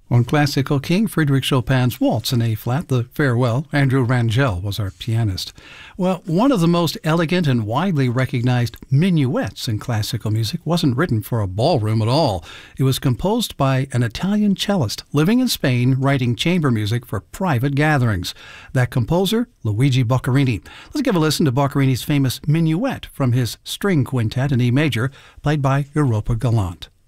On Classical King, Frédéric Chopin's Waltz in A-flat, the Farewell. Andrew Rangel was our pianist. Well, one of the most elegant and widely recognized minuets in classical music wasn't written for a ballroom at all. It was composed by an Italian cellist living in Spain, writing chamber music for private gatherings. That composer, Luigi Boccherini. Let's give a listen to Boccherini's famous minuet from his string quintet in E major, played by Europa Galante.